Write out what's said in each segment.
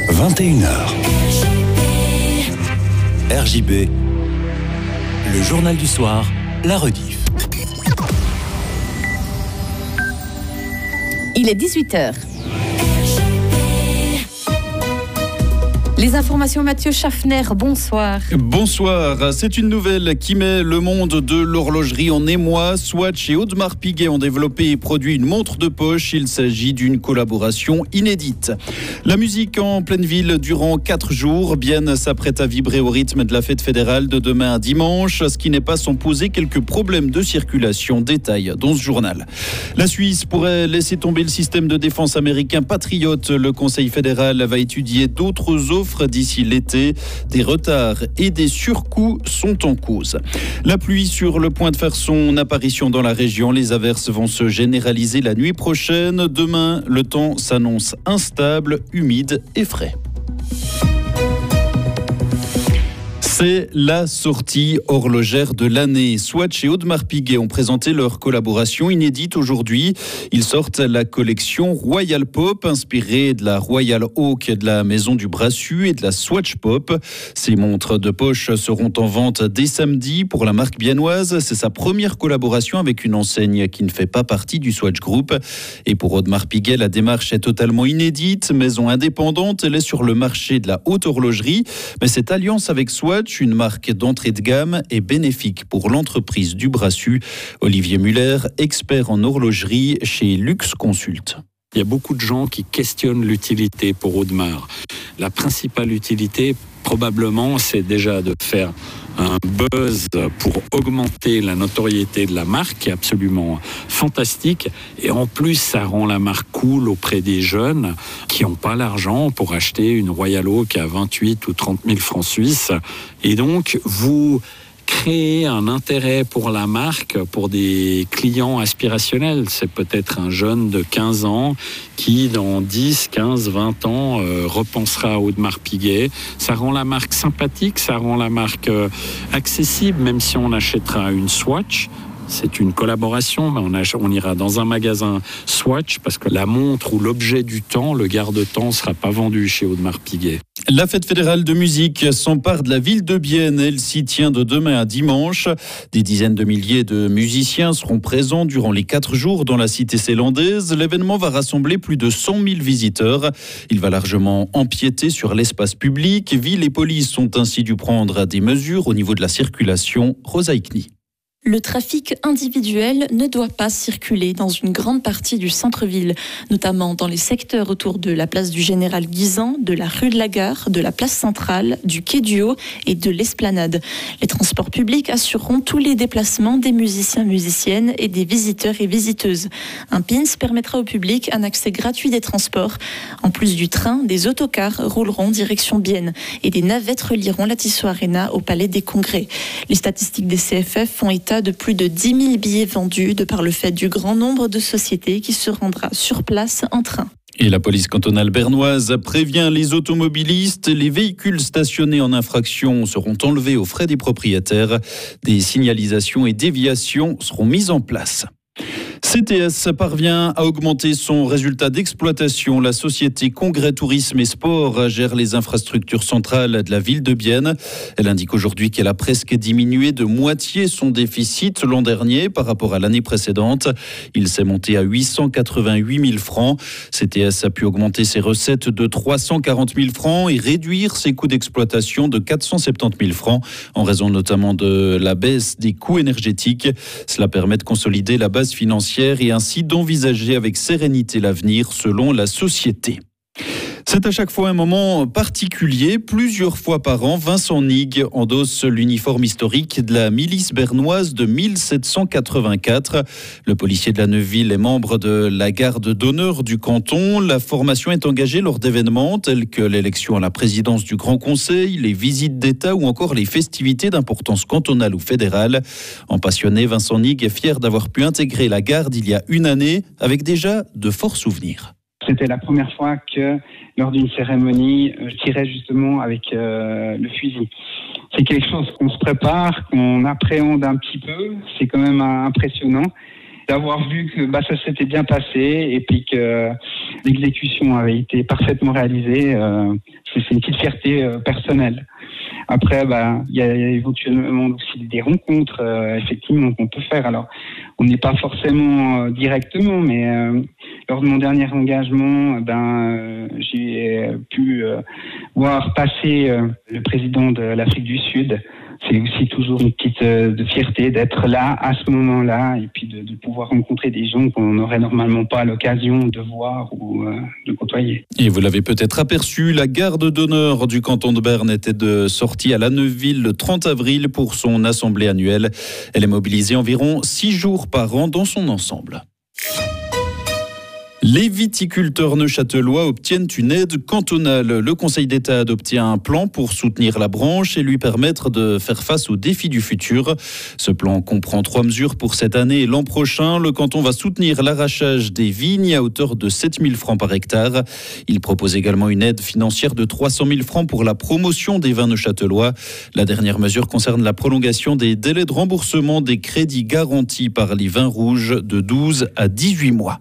21h. RJB, le journal du soir, la rediff. Il est 18h. Les informations, Mathieu Schaffner, bonsoir. Bonsoir, c'est une nouvelle qui met le monde de l'horlogerie en émoi. Swatch et Audemars Piguet ont développé et produit une montre de poche. Il s'agit d'une collaboration inédite. La musique en pleine ville durant 4 jours. Bienne s'apprête à vibrer au rythme de la fête fédérale de demain à dimanche, ce qui n'est pas sans poser quelques problèmes de circulation. Détail dans ce journal. La Suisse pourrait laisser tomber le système de défense américain Patriot. Le Conseil fédéral va étudier d'autres offres d'ici l'été. Des retards et des surcoûts sont en cause. La pluie sur le point de faire son apparition dans la région. Les averses vont se généraliser la nuit prochaine. Demain, le temps s'annonce instable, humide et frais. C'est la sortie horlogère de l'année. Swatch et Audemars Piguet ont présenté leur collaboration inédite aujourd'hui. Ils sortent la collection Royal Pop, inspirée de la Royal Oak de la maison du Brassus et de la Swatch Pop. Ces montres de poche seront en vente dès samedi pour la marque biennoise. C'est sa première collaboration avec une enseigne qui ne fait pas partie du Swatch Group. Et pour Audemars Piguet, la démarche est totalement inédite. Maison indépendante, elle est sur le marché de la haute horlogerie. Mais cette alliance avec Swatch, une marque d'entrée de gamme, est bénéfique pour l'entreprise du Brassus. Olivier Muller, expert en horlogerie chez Lux Consult. Il y a beaucoup de gens qui questionnent l'utilité pour Audemars. La principale utilité, probablement, c'est déjà de faire un buzz pour augmenter la notoriété de la marque, qui est absolument fantastique. Et en plus, ça rend la marque cool auprès des jeunes qui n'ont pas l'argent pour acheter une Royal Oak à 28 ou 30 000 francs suisses. Et donc, vous créer un intérêt pour la marque, pour des clients aspirationnels. C'est peut-être un jeune de 15 ans qui, dans 10, 15, 20 ans, repensera à Audemars Piguet. Ça rend la marque sympathique, ça rend la marque accessible, même si on achètera une Swatch. C'est une collaboration, mais on ira dans un magasin Swatch parce que la montre ou l'objet du temps, le garde-temps, ne sera pas vendu chez Audemars Piguet. La fête fédérale de musique s'empare de la ville de Bienne. Elle s'y tient de demain à dimanche. Des dizaines de milliers de musiciens seront présents durant les 4 jours dans la cité célandaise. L'événement va rassembler plus de 100 000 visiteurs. Il va largement empiéter sur l'espace public. Ville et police ont ainsi dû prendre des mesures au niveau de la circulation. Rosa Ikni. Le trafic individuel ne doit pas circuler dans une grande partie du centre-ville, notamment dans les secteurs autour de la place du Général Guisan, de la rue de la Gare, de la place centrale, du quai du Haut et de l'Esplanade. Les transports publics assureront tous les déplacements des musiciens, musiciennes et des visiteurs et visiteuses. Un pins permettra au public un accès gratuit des transports. En plus du train, des autocars rouleront direction Bienne et des navettes relieront la Tissot Arena au Palais des Congrès. Les statistiques des CFF font état de plus de 10 000 billets vendus de par le fait du grand nombre de sociétés qui se rendra sur place en train. Et la police cantonale bernoise prévient les automobilistes. Les véhicules stationnés en infraction seront enlevés aux frais des propriétaires. Des signalisations et déviations seront mises en place. CTS parvient à augmenter son résultat d'exploitation. La société Congrès Tourisme et Sport gère les infrastructures centrales de la ville de Bienne. Elle indique aujourd'hui qu'elle a presque diminué de moitié son déficit l'an dernier par rapport à l'année précédente. Il s'est monté à 888 000 francs. CTS a pu augmenter ses recettes de 340 000 francs et réduire ses coûts d'exploitation de 470 000 francs en raison notamment de la baisse des coûts énergétiques. Cela permet de consolider la base financière et ainsi d'envisager avec sérénité l'avenir selon la société. C'est à chaque fois un moment particulier. Plusieurs fois par an, Vincent Nigue endosse l'uniforme historique de la milice bernoise de 1784. Le policier de la Neuville est membre de la garde d'honneur du canton. La formation est engagée lors d'événements tels que l'élection à la présidence du Grand Conseil, les visites d'État ou encore les festivités d'importance cantonale ou fédérale. En passionné, Vincent Nigue est fier d'avoir pu intégrer la garde il y a une année avec déjà de forts souvenirs. C'était la première fois que, lors d'une cérémonie, je tirais justement avec le fusil. C'est quelque chose qu'on se prépare, qu'on appréhende un petit peu. C'est quand même impressionnant. d'avoir vu que ça s'était bien passé et puis que l'exécution avait été parfaitement réalisée. C'est une petite fierté personnelle. Après, il y a éventuellement aussi des rencontres, effectivement, qu'on peut faire. Alors, on n'est pas forcément directement, mais lors de mon dernier engagement, j'ai pu voir passer le président de l'Afrique du Sud. C'est aussi toujours une petite de fierté d'être là à ce moment-là et puis de pouvoir rencontrer des gens qu'on n'aurait normalement pas l'occasion de voir ou de côtoyer. Et vous l'avez peut-être aperçu, la garde d'honneur du canton de Berne était de sortie à Lanneville le 30 avril pour son assemblée annuelle. Elle est mobilisée environ 6 jours par an dans son ensemble. Les viticulteurs neuchâtelois obtiennent une aide cantonale. Le Conseil d'État a adopté un plan pour soutenir la branche et lui permettre de faire face aux défis du futur. Ce plan comprend 3 mesures pour cette année et l'an prochain. Le canton va soutenir l'arrachage des vignes à hauteur de 7 000 francs par hectare. Il propose également une aide financière de 300 000 francs pour la promotion des vins neuchâtelois. La dernière mesure concerne la prolongation des délais de remboursement des crédits garantis par les vins rouges de 12 à 18 mois.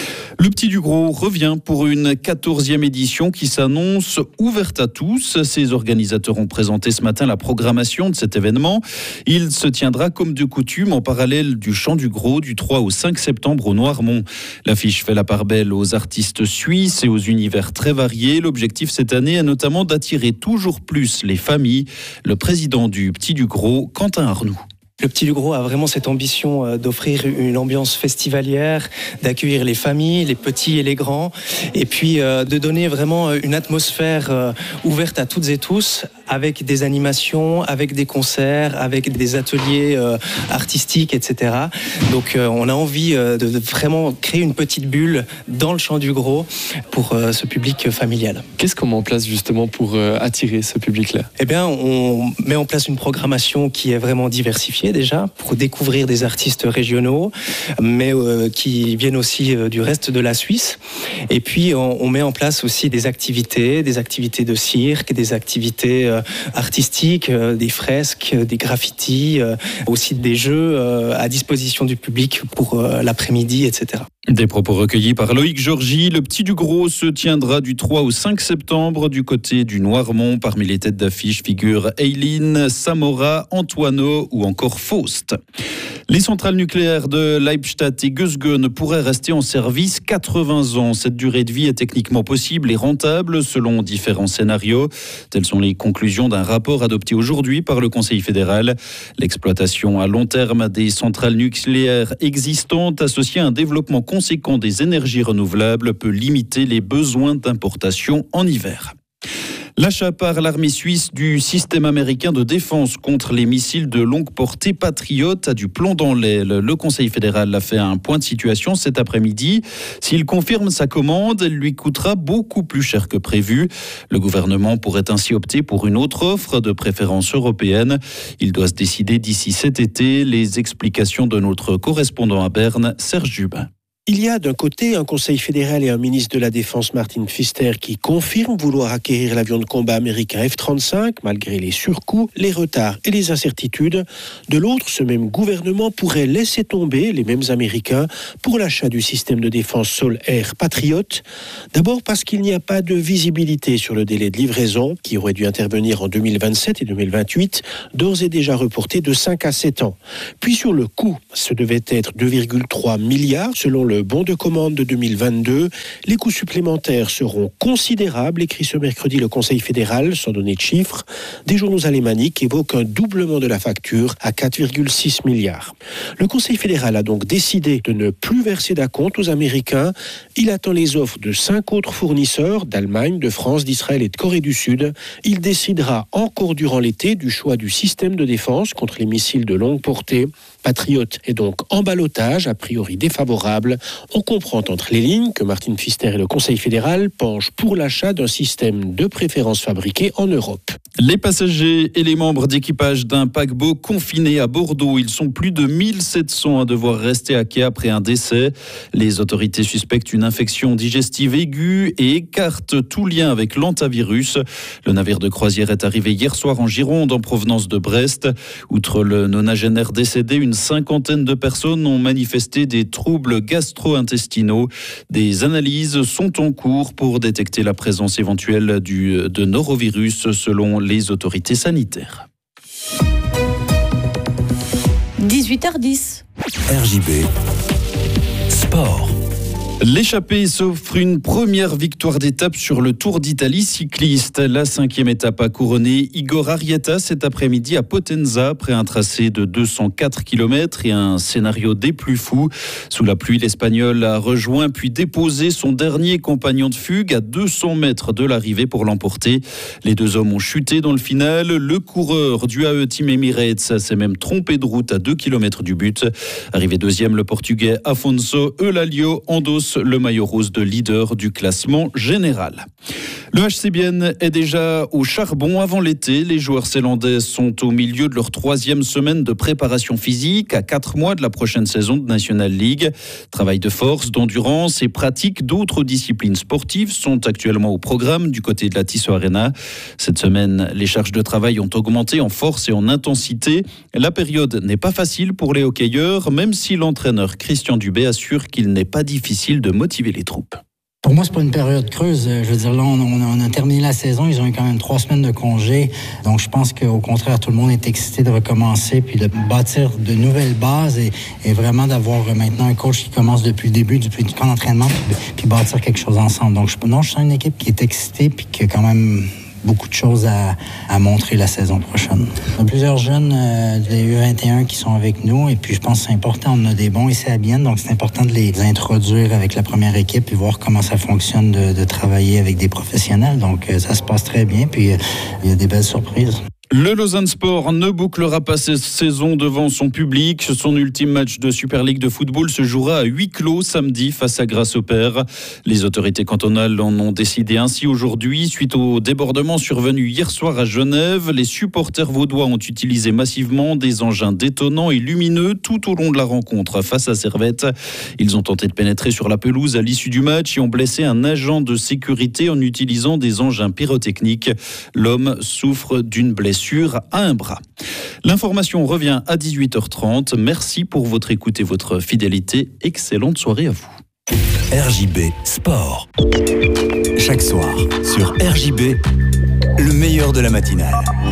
Le Petit du Gros revient pour une 14e édition qui s'annonce ouverte à tous. Ses organisateurs ont présenté ce matin la programmation de cet événement. Il se tiendra comme de coutume en parallèle du Chant du Gros du 3 au 5 septembre au Noirmont. L'affiche fait la part belle aux artistes suisses et aux univers très variés. L'objectif cette année est notamment d'attirer toujours plus les familles. Le président du Petit du Gros, Quentin Arnoux. Le Petit du Gros a vraiment cette ambition d'offrir une ambiance festivalière, d'accueillir les familles, les petits et les grands, et puis de donner vraiment une atmosphère ouverte à toutes et tous, avec des animations, avec des concerts, avec des ateliers artistiques, etc. Donc on a envie de vraiment créer une petite bulle dans le Chant du Gros pour ce public familial. Qu'est-ce qu'on met en place justement pour attirer ce public-là ? Eh bien, on met en place une programmation qui est vraiment diversifiée déjà, pour découvrir des artistes régionaux, mais qui viennent aussi du reste de la Suisse. Et puis, on met en place aussi des activités de cirque, des activités artistiques, des fresques, des graffitis, aussi des jeux à disposition du public pour l'après-midi, etc. Des propos recueillis par Loïc Georgy. Le Petit du Gros se tiendra du 3 au 5 septembre du côté du Noirmont. Parmi les têtes d'affiche figurent Eileen, Samora, Antoineau ou encore Faust. Les centrales nucléaires de Leibstadt et Gösgen pourraient rester en service 80 ans. Cette durée de vie est techniquement possible et rentable selon différents scénarios. Telles sont les conclusions d'un rapport adopté aujourd'hui par le Conseil fédéral. L'exploitation à long terme des centrales nucléaires existantes associée à un développement conséquent des énergies renouvelables peut limiter les besoins d'importation en hiver. L'achat par l'armée suisse du système américain de défense contre les missiles de longue portée Patriot a du plomb dans l'aile. Le Conseil fédéral a fait un point de situation cet après-midi. S'il confirme sa commande, elle lui coûtera beaucoup plus cher que prévu. Le gouvernement pourrait ainsi opter pour une autre offre, de préférence européenne. Il doit se décider d'ici cet été. Les explications de notre correspondant à Berne, Serge Jubin. Il y a d'un côté un conseil fédéral et un ministre de la Défense, Martin Pfister, qui confirme vouloir acquérir l'avion de combat américain F-35, malgré les surcoûts, les retards et les incertitudes. De l'autre, ce même gouvernement pourrait laisser tomber les mêmes Américains pour l'achat du système de défense sol-air Patriot. D'abord parce qu'il n'y a pas de visibilité sur le délai de livraison, qui aurait dû intervenir en 2027 et 2028, d'ores et déjà reporté de 5 à 7 ans. Puis sur le coût, ce devait être 2,3 milliards selon le bon de commande de 2022. Les coûts supplémentaires seront considérables, écrit ce mercredi le Conseil fédéral, sans donner de chiffres. Des journaux alémaniques évoquent un doublement de la facture à 4,6 milliards. Le Conseil fédéral a donc décidé de ne plus verser d'acompte aux Américains. Il attend les offres de 5 autres fournisseurs, d'Allemagne, de France, d'Israël et de Corée du Sud. Il décidera encore durant l'été du choix du système de défense contre les missiles de longue portée. Patriot est donc en ballottage, a priori défavorable. On comprend entre les lignes que Martin Pfister et le Conseil fédéral penchent pour l'achat d'un système de préférence fabriqué en Europe. Les passagers et les membres d'équipage d'un paquebot confiné à Bordeaux. Ils sont plus de 1700 à devoir rester à quai après un décès. Les autorités suspectent une infection digestive aiguë et écartent tout lien avec l'hantavirus. Le navire de croisière est arrivé hier soir en Gironde en provenance de Brest. Outre le nonagénaire décédé, une cinquantaine de personnes ont manifesté des troubles gastro-intestinaux. Des analyses sont en cours pour détecter la présence éventuelle de norovirus selon les autorités sanitaires. 18h10. RJB Sport. L'échappée s'offre une première victoire d'étape sur le Tour d'Italie cycliste. La 5e étape a couronné Igor Arrieta cet après-midi à Potenza après un tracé de 204 km et un scénario des plus fous. Sous la pluie, l'Espagnol a rejoint puis déposé son dernier compagnon de fugue à 200 mètres de l'arrivée pour l'emporter. Les deux hommes ont chuté dans le final. Le coureur du AE Team Emirates s'est même trompé de route à 2 km du but. Arrivé deuxième, le Portugais Afonso Eulalio endosse le maillot rose de leader du classement général. Le HC Bienne est déjà au charbon avant l'été. Les joueurs zélandais sont au milieu de leur 3e semaine de préparation physique à 4 mois de la prochaine saison de National League. Travail de force, d'endurance et pratique d'autres disciplines sportives sont actuellement au programme du côté de la Tissot Arena. Cette semaine, les charges de travail ont augmenté en force et en intensité. La période n'est pas facile pour les hockeyeurs, même si l'entraîneur Christian Dubé assure qu'il n'est pas difficile de motiver les troupes. Pour moi, c'est pas une période creuse. Je veux dire, là, on a terminé la saison. Ils ont eu quand même 3 semaines de congé. Donc, je pense qu'au contraire, tout le monde est excité de recommencer puis de bâtir de nouvelles bases et vraiment d'avoir maintenant un coach qui commence depuis le début, depuis le camp d'entraînement puis bâtir quelque chose ensemble. Donc, je sens une équipe qui est excitée puis qui a quand même beaucoup de choses à montrer la saison prochaine. On a plusieurs jeunes des U21 qui sont avec nous et puis je pense que c'est important, on a des bons ici à Bienne, donc c'est important de les introduire avec la première équipe et voir comment ça fonctionne de travailler avec des professionnels. Donc ça se passe très bien puis il y a des belles surprises. Le Lausanne Sport ne bouclera pas cette saison devant son public. Son ultime match de Super League de football se jouera à huis clos samedi face à Grasshopper. Les autorités cantonales en ont décidé ainsi aujourd'hui suite au débordement survenu hier soir à Genève. Les supporters vaudois ont utilisé massivement des engins détonnants et lumineux tout au long de la rencontre face à Servette. Ils ont tenté de pénétrer sur la pelouse à l'issue du match et ont blessé un agent de sécurité en utilisant des engins pyrotechniques. L'homme souffre d'une blessure à un bras. L'information revient à 18h30. Merci pour votre écoute et votre fidélité. Excellente soirée à vous. RJB Sport. Chaque soir sur RJB, le meilleur de la matinale.